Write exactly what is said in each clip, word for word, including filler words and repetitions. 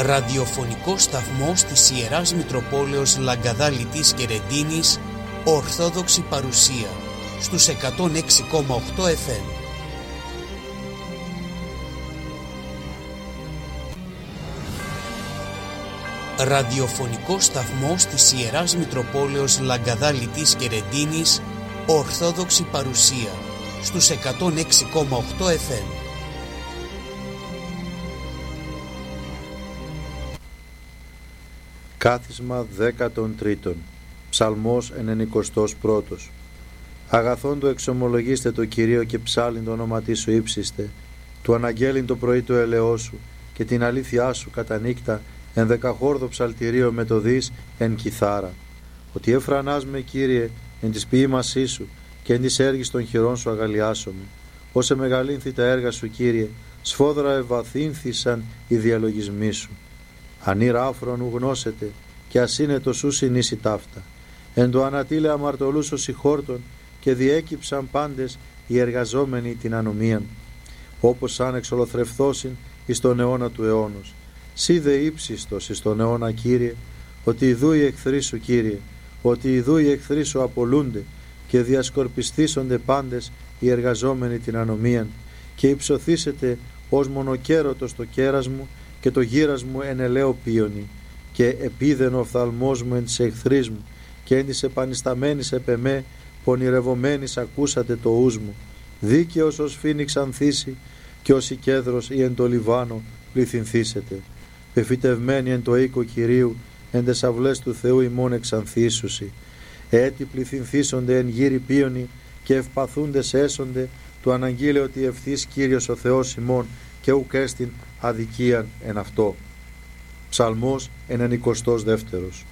Ραδιοφωνικό σταθμός της Ιεράς Μητροπόλεως Λαγκαδάλητης και Ρεντίνης, Ορθόδοξη παρουσία, στους εκατόν έξι κόμμα οκτώ εφ εμ. Ραδιοφωνικό σταθμός της Ιεράς Μητροπόλεως Λαγκαδάλητης και Ρεντίνης, Ορθόδοξη παρουσία, στους εκατόν έξι κόμμα οκτώ εφ εμ. Κάθισμα δέκατον τρίτον. Ψαλμός ενενηκοστός πρώτος. Αγαθόν το εξομολογήστε το Κυρίο και ψάλιν το όνοματί σου ύψιστε, του αναγγέλιν το πρωί το ελαιό σου και την αλήθειά σου κατά νύκτα εν δεκαχόρδο ψαλτηρίο με το δις εν κιθάρα. Ότι εφρανάς με Κύριε εν της ποίημασή σου και εν της έργης των χειρών σου αγαλιάσομαι. Όσε μεγαλύνθη τα έργα σου Κύριε, σφόδρα ευαθύνθησαν οι διαλογισμοί σου. Ανήρα άφρον ου γνώσετε και ασύνετο σου συνήσει ταύτα. Εν το ανατήλε αμαρτωλούς ο συγχόρτων και διέκυψαν πάντες οι εργαζόμενοι την ανομίαν. Όπως σαν εξολοθρευθώσιν εις τον αιώνα του αιώνος. Σύ δε ύψιστος εις τον αιώνα Κύριε, ότι ιδού οι εχθροί σου Κύριε, ότι ιδού οι εχθροί σου απολούνται και διασκορπιστήσονται πάντες οι εργαζόμενοι την ανομίαν και υψωθήσετε ως μονοκέρωτος το κέρας μου και το γύρας μου εν ελαίο πίονι και επίδεν ο οφθαλμός μου εν της εχθρής μου και εν της επανισταμένης επ' εμέ πονηρευομένης ακούσατε το ους μου. Δίκαιος ως φοίνιξ ανθίσει και ως η κέδρος ή εν το Λιβάνο πληθυνθήσετε. Πεφυτευμένοι εν το οίκο Κυρίου εν τες αυλές του Θεού ημών εξανθήσουσι. Έτι πληθυνθήσονται εν γύρι πίονι και ευπαθούντες έσονται του αναγγείλε ότι ευθύς Κύριος ο Θεός ημών και ουκ έστιν αδικίαν εν αυτό. Ψαλμός ενενηκοστός δεύτερος.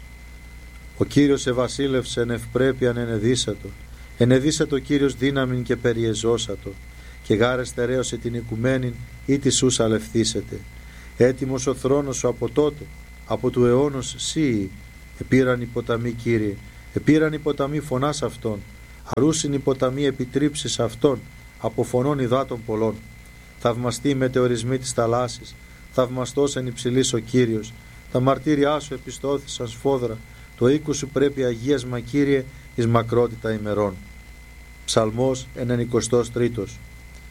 Ο Κύριος ευασίλευσε εν ευπρέπειαν ενεδίσατο, ενεδίσατο Κύριος δύναμην και περιεζώσατο, και γάρε στερέωσε την οικουμένην ή τη σούς αλευθύσετε. Έτοιμος ο θρόνος σου από τότε, από του αιώνος σύοι, επήραν οι ποταμοί Κύριε, επήραν οι ποταμοί φωνάς αυτών, αρούσιν οι ποταμοί επιτρίψεις αυτών, από φωνών υδάτων πολλών. Θαυμαστοί οι μετεωρισμοί της θαλάσσης, θαυμαστός εν υψηλής ο Κύριος, τα μαρτύριά σου επιστώθησαν σφόδρα, το οίκου σου πρέπει αγίασμα Κύριε εις μακρότητα ημερών. Ψαλμός ενενηκοστός τρίτος.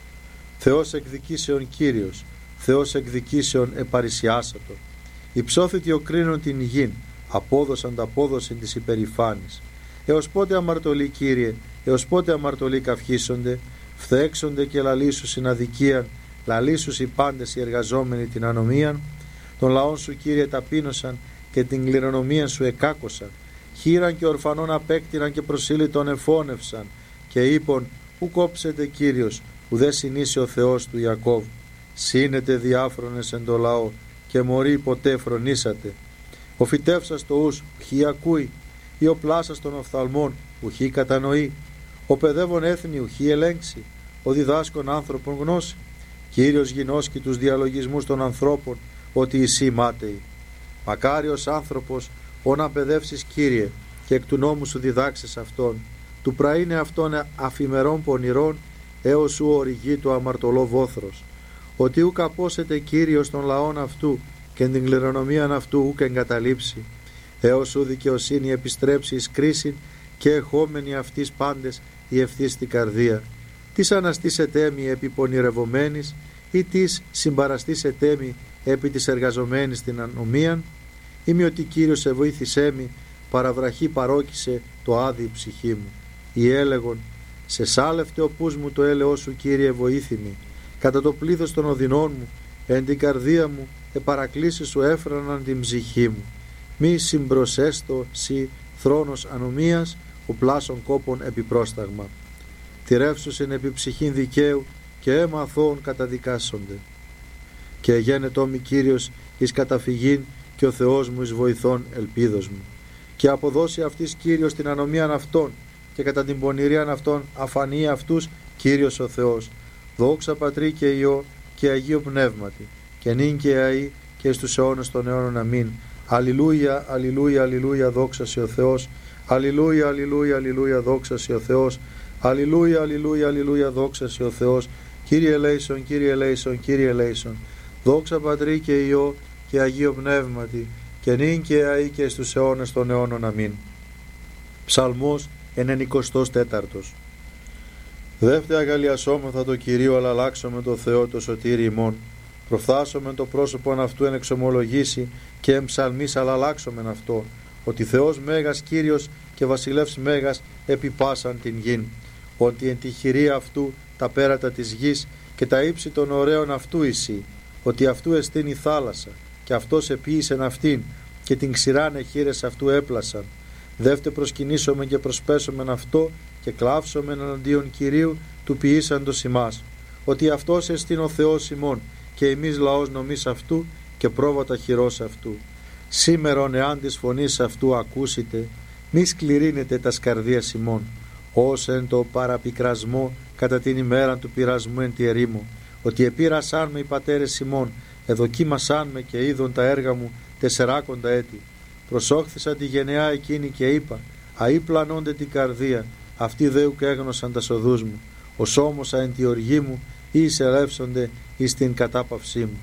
Θεός εκδικήσεων Κύριος, Θεός εκδικήσεων επαρισιάσατο. Υψώθητη ο κρίνων την γην, απόδοσαν τα απόδοσιν της υπερηφάνης. Έως πότε αμαρτωλοί Κύριε, έως πότε αμαρτωλοί καυχήσονται, φθέξονται και λαλήσους στην αδικίαν, λαλήσους οι πάντες οι εργαζόμενοι την ανομίαν. Τον λαόν σου Κύριε ταπείνωσαν και την κληρονομίαν σου εκάκωσαν. Χείραν και ορφανών απέκτηραν και προσήλυτον εφώνευσαν και είπον ου κόψετε Κύριος, ουδέ συνήσει ο Θεός του Ιακώβ. Σύνετε διάφρονες εν το λαό και μωροί ποτέ φρονήσατε. Ο φυτεύσας το ους ουχή ακούει ή ο πλάσας των οφθαλμών ουχή κατανοεί. Ο παιδεύων έθνη ουχή ελέγξει, ο διδάσκων άνθρωπον γνώση. Κύριος γινώσκει τους διαλογισμούς των ανθρώπων, ότι εσύ μάταιοι. Μακάριος άνθρωπος, ω να παιδεύσεις Κύριε, και εκ του νόμου σου διδάξεις αυτόν. Του πραήνε αυτόν αφημερών πονηρών, έως σου οριγεί το αμαρτωλό βόθρος. Ότι ουκ απόσετε Κύριος των λαών αυτού, και την κληρονομίαν αυτού ουκ εγκαταλείψει. Έως σου δικαιοσύνη επιστρέψει εις κρίσιν, και εχόμενοι αυτής πάντες η ευθύς στην καρδία. Τις αναστήσετε μη επί πονηρευομένης ή τις συμπαραστήσετε μη επί της εργαζομένης την ανομίαν, ή μη ότι Κύριος σε βοήθησέ μη, παραβραχή παρόκησε το άδει ψυχή μου. Ή έλεγον, σε σάλευτε ο πούς μου το έλεος σου Κύριε βοήθημη, κατά το πλήθος των οδυνών μου, εν την καρδία μου, επαρακλήσεις σου έφραναν την ψυχή μου. Μη συμπροσέστο σι θρόνος ανομίας, ο πλάσων κόπων επιπρόσταγμα. Τηρεύσουσιν επί ψυχήν δικαίου και αίμα αθώων καταδικάσονται. Και γένετό μη Κύριος εις καταφυγήν και ο Θεός μου εις βοηθών ελπίδος μου. Και αποδώσει αυτής Κύριος την ανομίαν αυτών και κατά την πονηρίαν αυτών αφανεί αυτούς Κύριος ο Θεός. Δόξα Πατρί και Υιό και Αγίο Πνεύματι και νυν και αεί και εις τους αιώνες των αιώνων αμήν. Αλληλούια, αλληλούια, αλληλούια, δόξα σε ο Θεός. Αλληλούια, αλληλούια, αλληλούια, δόξα σε ο Θεός. Αλληλούια, αλληλούια, αλληλούια, δόξα σε ο Θεός. Κύριε ελέησον, Κύριε ελέησον, Κύριε ελέησον. Δόξα Πατρί και Υιό και Αγίο Πνεύματι, και νυν και αεί και στους αιώνες των αιώνων. Αμήν. Ψαλμός ενενηκοστός τέταρτος. Δεύτε αγαλιασόμεθα το Κυρίο, αλλά αλλάξομαι το Θεό το σωτήρι ημών. Προφθάσομεν το πρόσωπον αυτού εν εξομολογήσει, και εμψαλμής αλλά αλλάξομεν αυτό, ότι Θεός Μέγας Κύριος και Βασιλεύς Μέγας επιπάσαν την γην. Ότι εν τη χειρία αυτού τα πέρατα της γης, και τα ύψη των ωραίων αυτού εισή. Ότι αυτού εστίν η θάλασσα, και αυτός επίησεν αυτήν, και την ξηράνε χείρες αυτού έπλασαν. Δεύτε προσκυνήσομεν και προσπέσομεν αυτό, και κλάψομεν εναντίον Κυρίου του ποιήσαντος ημάς. Ότι αυτός εστίν ο Θεός ημών, και εμείς λαός νομής αυτού, και πρόβατα χειρός αυτού. Σήμερον εάν της φωνής αυτού ακούσετε, μη σκληρύνετε τα σκαρδίας ημών, ως εν το παραπικρασμό κατά την ημέρα του πειρασμού εν τη ερήμο. Ότι επήρασάν με οι πατέρες ημών, εδοκίμασάν με και είδον τα έργα μου τεσσεράκοντα έτη. Προσόχθησα τη γενεά εκείνη και είπα, αεί πλανώνται την καρδία, αυτοί δε ουκ έγνωσαν τα σοδούς μου. Ως όμως εν τη οργή μου, ή εισελεύσονται εις την κατάπαυσή μου.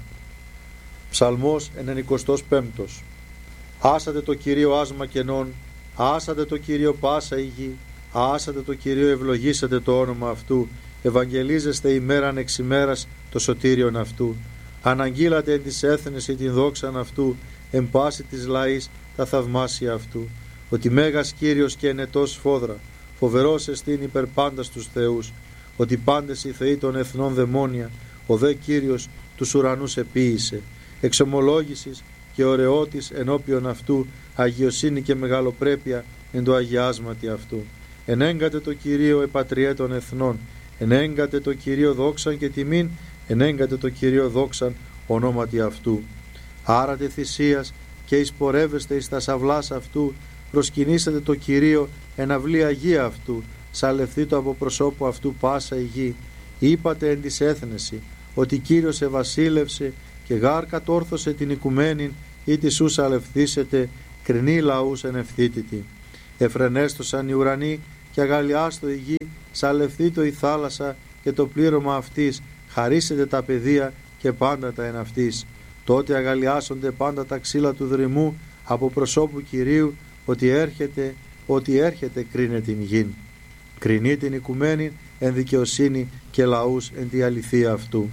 Ψαλμός ενενηκοστός πέμπτος. Άσατε το Κυρίο άσμα κενών, άσατε το Κυρίο πάσα η γη, άσατε το Κυρίο ευλογήσατε το όνομα αυτού, ευαγγελίζεστε ημέραν εξ ημέρας το σωτήριον αυτού. Αναγγείλατε εν της έθνης την δόξαν αυτού, εν πάση της λαής τα θαυμάσια αυτού. Ότι Μέγας Κύριος και ενετός σφόδρα, φοβερός εστίν υπερ πάντα στους θεούς. Ότι πάντες οι θεοί των εθνών δαιμόνια, ο δε Κύριος τους ουρανούς επίησε. Εξομολόγησης και ωραιότης ενώπιον αυτού, αγιοσύνη και μεγαλοπρέπεια εν το αγιάσματι αυτού. Ενέγκατε το Κυρίο επατριέ των εθνών, ενέγκατε το Κυρίο δόξαν και τιμήν, ενέγκατε το Κυρίο δόξαν ονόματι αυτού. Άρατε θυσίας και εισπορεύεστε εις τα σαυλάς αυτού, προσκυνήσατε το Κυρίο εν αυλή αγία αυτού, σαλευθεί το από προσώπου αυτού πάσα η γη. Είπατε εν της έθνεση, ότι Κύριος ευασίλευσε και γάρ κατόρθωσε την οικουμένην, ή τη σου σαλευθήσετε, κρινή λαούς εν ευθύτητη. Εφρενέστοσαν οι ουρανοί και αγαλιάστο η γη, σαλευθήτω η θάλασσα και το πλήρωμα αυτής, χαρίσετε τα παιδεία και πάντα τα εν αυτής. Τότε αγαλιάσονται πάντα τα ξύλα του δρυμού από προσώπου Κυρίου, ότι έρχεται, ότι έρχεται κρίνε την γην. Κρινεί την οικουμένη εν δικαιοσύνη και λαούς εν τη αληθεία αυτού.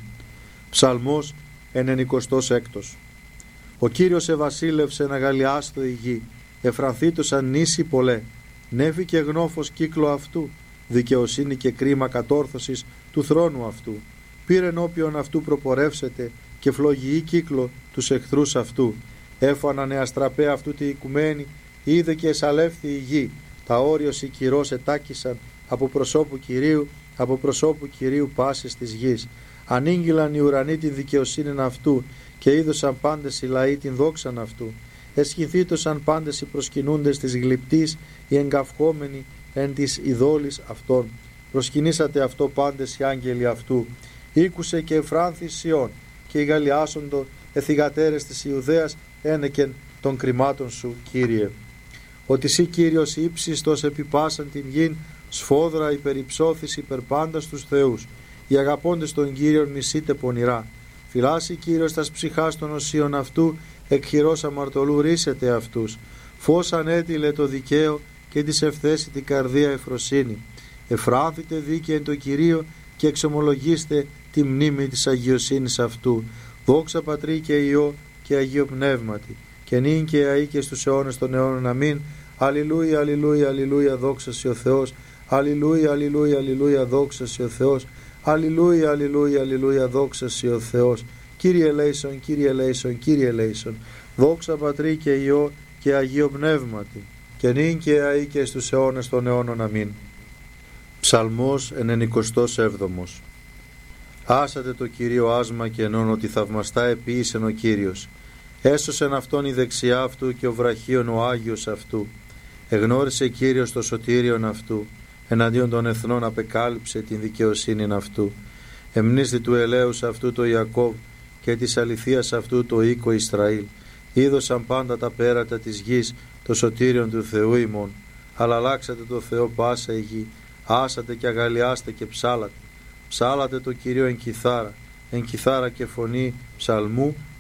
Ψαλμός ενενηκοστός έκτος. Ο Κύριος ευασίλευσε να αγαλιάστο η γη, εφρανθήτωσαν νήσι πολλέ, νέφη και γνώφος κύκλο αυτού, δικαιοσύνη και κρίμα κατόρθωσης του θρόνου αυτού. Πήρε ενώπιον αυτού προπορεύσετε και φλογιή κύκλο τους εχθρούς αυτού. Έφαναν εαστραπέ αυτού τη οικουμένη, είδε και εσαλεύθη η γη. Τα όριος οι κυρός ετάκησαν από προσώπου Κυρίου, από προσώπου Κυρίου πάσης της γης. Ανήγγυλαν οι ουρανοί την δικαιοσύνην αυτού και είδωσαν πάντες οι λαοί την δόξαν αυτού. Εσχηθήτωσαν πάντες οι προσκυνούντες της γλυπτής, οι εγκαυχόμενοι εν της ειδόλης αυτών. Προσκυνήσατε αυτό πάντες οι άγγελοι αυτού. Ήκουσε και εφράνθη Σιών και οι γαλιάσοντο εθιγατέρες της Ιουδαίας ένεκεν των κρυμάτων σου, Κύριε. Ότι σύ Κύριος ύψιστος επιπάσαν την γην, σφόδρα υπερυψώθης υπερπάντα στους θεούς. Οι αγαπώντες των Κύριων μισείτε πονηρά. Φυλάσσει Κύριος τας ψυχάς των οσίων αυτού, εκ χειρός αμαρτωλού ρίσετε αυτούς. Φως ανέτειλε το δικαίο και της ευθέσει την καρδία εφροσύνη. Εφράνθητε δίκαια εν το Κυρίο και εξομολογήστε τη μνήμη της αγιοσύνης αυτού. Δόξα Πατρί και Υιό και Αγίο Πνεύματι, και νυν και αεί και στους αιώνες των αιώνων. Αμήν. Αλληλούια, αλληλούια, αλληλούια, δόξα σοι ο Θεός. Αλληλούια, αλληλούια, αλληλούια, δόξα σοι ο Θεός. Αλληλούια, αλληλούια, αλληλούια, δόξα σοι ο Θεός. Κύριε ελέησον, Κύριε ελέησον, Κύριε ελέησον. Δόξα Πατρί και Υιό και Αγίο Πνεύματι, και νυν και αεί και στους αιώνες των αιώνων. Αμήν. Ψαλμός ενενηκοστός έβδομος. Άσατε το Κυρίο άσμα κενών, ότι θαυμαστά επίησεν ο Κύριος. Έσωσεν αυτόν η δεξιά αυτού και ο βραχίον ο Άγιος αυτού. Εγνώρισε Κύριος το σωτήριον αυτού, εναντίον των εθνών απεκάλυψε την δικαιοσύνην αυτού. Εμνίστη του ελέους αυτού το Ιακώβ και της αληθείας αυτού το οίκο Ισραήλ. Είδωσαν πάντα τα πέρατα της γης το σωτήριον του Θεού ημών. Αλλά αλλάξατε το Θεό πάσα η γη, άσατε και αγαλιάστε και ψάλατε. Ψάλατε το Κυρίο εν κιθάρα, εν κιθάρα και φωνή ψαλμού,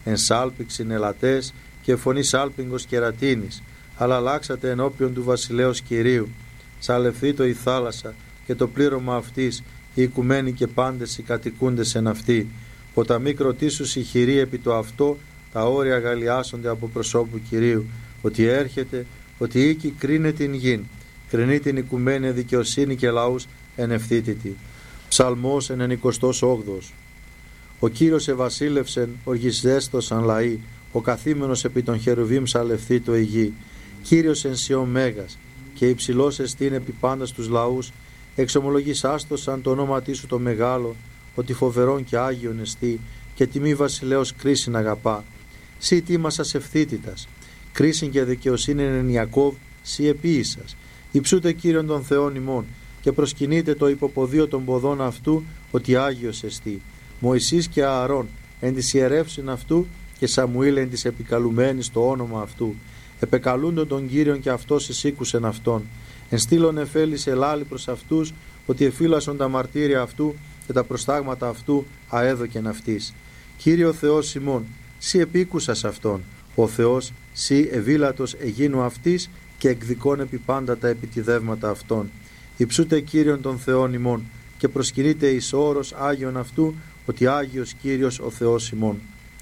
εν σάλπιξιν ελατές και φωνή σάλπιγγος κερατίνης, αλλά αλλάξατε ενώπιον του βασιλέως Κυρίου. Σαλευθήτω η θάλασσα και το πλήρωμα αυτής, οι οικουμένοι και πάντες οι κατοικούντες εν αυτή. Ποταμοί κροτήσους η χειρή επί το αυτό, τα όρια γαλλιάσονται από προσώπου Κυρίου. Ότι έρχεται, ότι οίκη κρίνε την γην, κρινεί την οικουμένη δικαιοσύνη και λαούς εν ευθύτητη. Ψαλμός ενενηκοστός όγδοος. Ο Κύριος εβασίλευσεν, οργισδέστοσαν λαοί, ο καθήμενος επί των χερουβίμ σαλευθήτω η γη. Κύριος εν Σιών μέγας, και υψηλός εστίν επί πάντα τους λαούς, εξομολογήσαστοσαν το όνομα σου το μεγάλο, ότι φοβερόν και άγιον εστί, και τιμή βασιλέως κρίσιν αγαπά. Σύ τίμασας ευθύτητας, κρίσιν και δικαιοσύνη εν Ιακώβ, σύ επίησας. Υψούτε Κύριον των Θεών ημών, και προσκυνείτε το υποποδίο των ποδών αυτού, ότι άγιος εστί. Μωυσής και Ααρών εν της ιερεύσιν αυτού, και Σαμουήλ εν της επικαλουμένης το όνομα αυτού. Επεκαλούντον τον Κύριον και αυτός εισήκουσεν αυτόν. Εν στήλον εφέλης ελάλη προς αυτούς, ότι εφύλασον τα μαρτύρια αυτού και τα προστάγματα αυτού αέδοκεν αυτής. Κύριο Θεός ημών, σύ επίκουσας αυτόν. Ο Θεός σύ ευήλατος εγίνου αυτής και εκδικών επί πάντα τα επιτιδεύματα αυτών. Υψούτε Κύριον των Θεών ημών και προσκυνείτε εις όρος Άγιον αυτού, ότι Άγιος Κύριος ο Θεός ημών.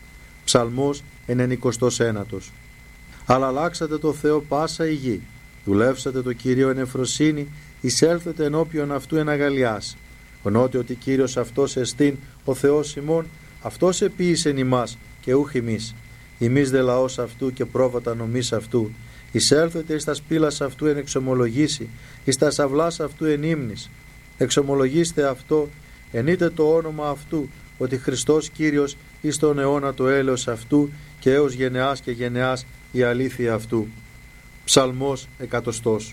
Ψαλμός ενενηκοστός ένατος. Αλλά αλλάξατε το Θεό πάσα η γη, δουλεύσατε το Κύριο εν ευφροσύνη, εισέλθετε ενώπιον αυτού εν αγαλιάς. Γνώτε ότι Κύριος αυτός εστίν ο Θεός ημών, αυτός επίησεν ημάς και ούχ ημείς. Ημείς δε λαός αυτού και πρόβατα νομής αυτού. Εισέλθετε εις τα σπήλας αυτού εν εξομολογήσει, εις τα σαυλάς αυτού εν ύμνης. Εξομολογήστε αυτό, ενείτε το όνομα αυτού, ότι Χριστός Κύριος εις τον αιώνα το έλεος αυτού και έως γενεάς και γενεάς η αλήθεια αυτού. Ψαλμός εκατοστός.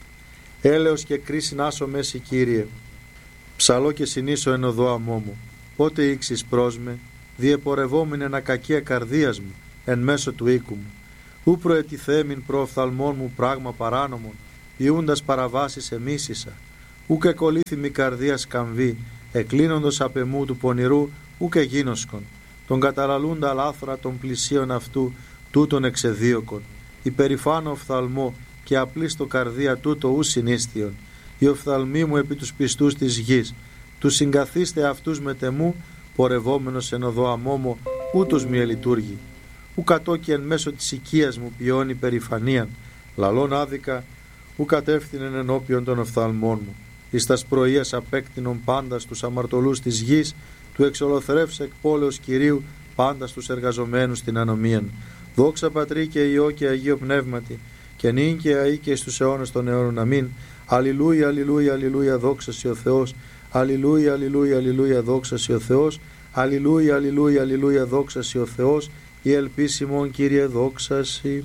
Έλεος και κρίσιν άσο μέση Κύριε, ψαλώ και συνήσω εν οδό αμμό μου. Πότε ήξεις προς με, διεπορευόμην εν ακακία καρδίας μου, εν μέσω του οίκου μου. Ού προετιθέμην προοφθαλμών μου πράγμα παράνομον, ιούντας παραβάσεις εμίσησα. Ού και κολλήθημη καρδία σκαμβή, εκλίνοντος απ' εμού του πονηρού, ού και γίνοσκον. Τον καταλαλούντα λάθρα των πλησίων αυτού, τούτον εξεδίωκον. Υπερηφάνω οφθαλμό και απλή στο καρδία τούτο ου συνίστιον. Οι οφθαλμοί μου επί τους πιστούς της γης. Τους συγκαθίστε αυτούς με τεμού, πορευόμενος εν οδό αμόμο, ούτως μη ελειτουργεί. Ου κατόκι εν μέσω της οικίας μου ποιώνει περηφανίαν, λαλών άδικα, ου κατεύθυνεν ενώπιον των οφθαλμών μου. Εις τας πρωίας απέκτηνον πάντα στους αμαρτωλούς της γης, του εξολοθρεύσε εκ πόλεως Κυρίου πάντα στους εργαζομένους στην ανομίαν. Δόξα Πατρί και Υιό και Αγίο Πνεύματι, και νυν και αεί και στους αιώνας των αιώνων. Αμήν. Αλληλούια, αλληλούια, αλληλούια, δόξα σοι ο Θεός. Αλληλούια, αλληλούια, αλληλούια, δόξα σοι ο Θεός. Αλληλούια, αλληλούια, αλληλούια, δόξα σοι ο Θεός. Η ελπίσιμον Κύριε δόξα σοι.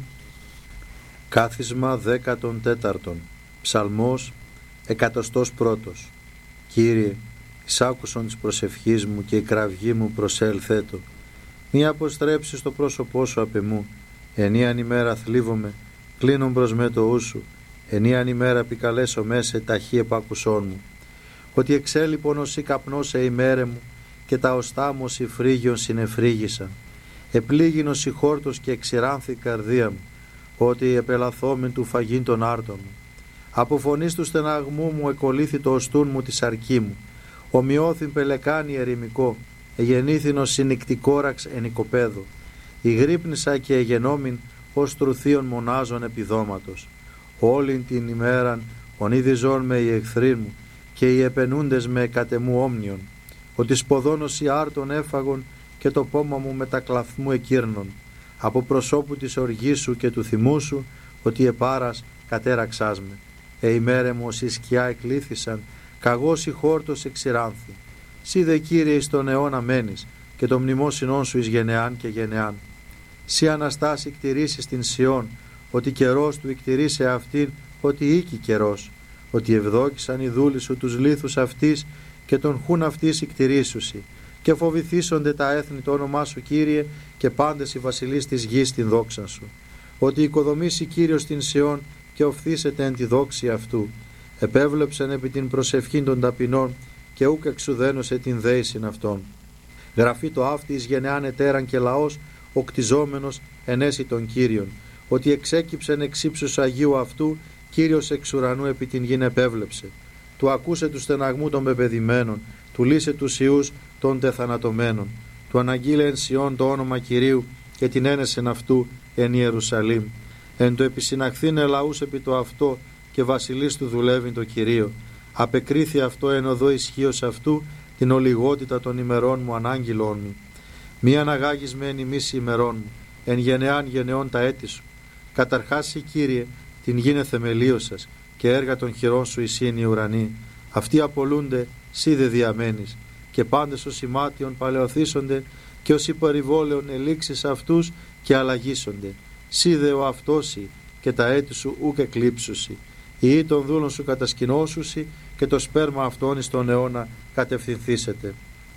Κάθισμα δέκατον τέταρτον. Ψαλμός εκατοστός πρώτος. Κύριε, εις άκουσον της προσευχής μου και η κραυγή μου προσέλθέτο. Μη αποστρέψεις το πρόσωπό σου απ' εμού. Ενίαν ημέρα θλίβομαι, κλείνουν προς με το ου σου. Ενίαν ημέρα επικαλέσω μέσε ταχύ επάκουσόν μου. Ότι εξέλιπον ως η καπνός σε ημέρε μου και τα οστά μου ως η φρύγιον συνεφρύγησαν. Επλήγινος η χόρτος και εξηράνθη η καρδία μου, ότι επελαθόμην του φαγήν τον άρτο μου. Από φωνής του στεναγμού μου εκολύθη το οστούν μου τη σαρκή μου. Ομοιώθην πελεκάνη ερημικό, εγεννήθην συνικτικόραξ εν οικοπαίδο. Ηγρύπνησα και εγενόμην ως τρουθείων μονάζων επιδόματος. Όλην την ημέραν ονείδιζόν με οι εχθροί μου και οι επενούντες με κατεμού όμνιον. Ότι σποδόνος οι άρτων έφαγον και το πόμα μου με τα κλαθμού εκύρνων. Από προσώπου της οργής σου και του θυμού σου, ότι επάρας κατέραξάς με. Ε ημέρε μου ως η σκιά εκλήθησαν, καγός η χόρτος εξηράνθη. Σύ δε Κύριε εις τον αιώνα μένεις, και το μνημόσυνόν σου εις γενεάν και γενεάν. Σύ Αναστάση κτηρίσεις την Σιών, ότι καιρός του εκτηρήσε αυτήν, ότι οίκη καιρός. Ότι ευδόκησαν οι δούλοι σου τους λίθους αυτής, και τον χούν αυτής εκτηρήσουσι. Και φοβηθήσονται τα έθνη το όνομά σου Κύριε, και πάντες οι βασιλείς της γης την δόξα σου. Ότι οικοδομήσει Κύριος την Σιών, και οφθήσεται εν τη δόξη αυτού. Επέβλεψεν επί την προσευχήν των ταπεινών, και ούκ εξουδένωσε την δέησιν αυτών. Γραφεί το αύτη εις γενεάν ετέραν και λαός, ο κτιζόμενος ενέσει τον Κύριον, ότι εξέκυψεν εξ ύψους Αγίου αυτού, Κύριος εξ ουρανού επί την γην επέβλεψε. Του ακούσε του στεναγμού των πεπεδημένων, του λύσε τους ιούς των τεθανατωμένων, του αναγγείλε εν Σιών το όνομα Κυρίου και την ένεσεν αυτού εν Ιερουσαλήμ. Εν το επισυναχθήνε λαούς επί το αυτό και βασιλείς του δουλεύει το Κυρίο. Απεκρίθη αυτό εν οδό ισχύος αυτού την ολιγότητα των ημερών μου ανάγγειλόν μου. Μη αναγάγεις με εν ημίς ημερών μου, εν γενεάν γενεών τα έτη σου. Καταρχάς, Κύριε, την γίνε θεμελίωσας και έργα των χειρών σου εισήν οι ουρανοί. Αυτοί απολούνται, σύ δε διαμένεις, και πάντες ως ημάτιον παλαιοθήσονται και ως υπερηβόλαιον ελήξεις αυτούς και αλλαγήσονται. Σύ δε ο αυτόσι και τα έτη σου ούκ εκλείψουσι. Οι ή των δούλων σου κατασκηνώσουσι και το σπέρμα αυτών εις τον αιώνα κατευθυνθήσετε.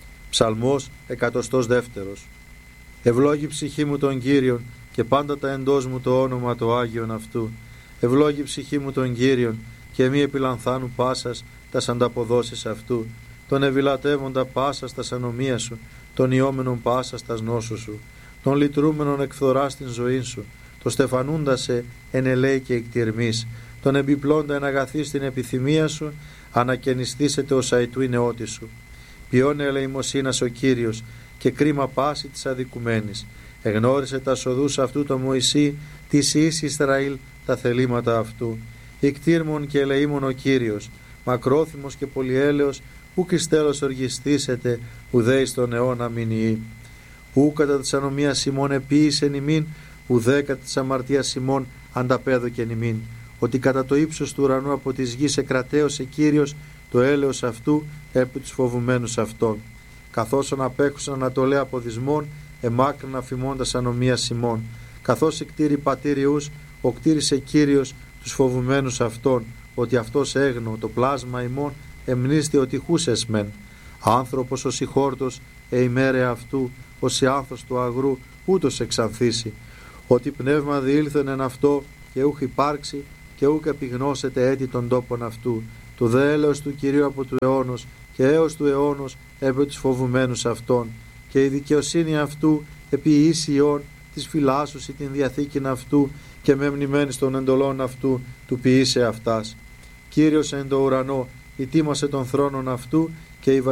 Ψαλμός εκατοστός δεύτερος. Ευλόγη ψυχή μου τον Κύριον και πάντα τα εντός μου το όνομα το Άγιον αυτού. Ευλόγη ψυχή μου τον Κύριον και μη επιλανθάνου πάσας τας ανταποδόσεις αυτού. Τον ευηλατεύοντα πάσας τας ανομία σου, τον ιόμενον πάσας τας νόσου σου, τον λυτρούμενον εκφθοράς την ζωή σου, το στεφανούντα σε εν ελέη και εκτιρμής, τον εμπιπλώντα εν αγαθή στην επιθυμία σου, ανακαινιστήσετε ως αητού η νεότη σου. Ποιόν ελεημοσύνας ο Κύριος και κρίμα πάση της αδικουμένης. Εγνώρισε τα σοδούς αυτού το Μωυσή, της εις Ισραήλ τα θελήματα αυτού. Ικτήρμον και ελεήμον ο Κύριος, μακρόθυμος και πολυέλεος, ουκ εις τέλος οργιστήσετε, ουδέ εις τον αιώνα μηνιή. Ου κατά της ανομίας ημών επίησεν ημίν, ουδέ κατά της αμαρτίας ημών ανταπέδοκεν ημίν. Ότι κατά το ύψος του ουρανού από της γης εκρατέωσε Κύριος το έλεος αυτού επί τους φοβουμένους αυτών. Καθώς απέχουσαν ανατολέ από δυσμών, εμάκρυν αφημώντας ανομίας ημών. Καθώς εκτήρη πατήριους, ο κτήρισε Κύριος τους φοβουμένους αυτών, ότι αυτός έγνω το πλάσμα ημών εμνίστη ότι χούσες μεν. Άνθρωπος ως η χόρτος, ε ημέρε αυτού, ως η άνθος του αγρού, ούτως εξανθήσει. Ότι πνεύμα διήλθεν εν αυτό και ούχ υπάρξει και ούκ επιγνώσετε έτη των τόπων αυτού. Το δε έλεος του Κυρίου από του αιώνος και έως του αιώνος επί τους φοβουμένους αυτών. Και η δικαιοσύνη αυτού επί ίσιον της φυλάσσουσι την διαθήκην αυτού και μεμνημένης των εντολών αυτού του ποιήσε αυτάς. Κύριος εν το ουρανό ητίμασε των θρόνων αυτού και η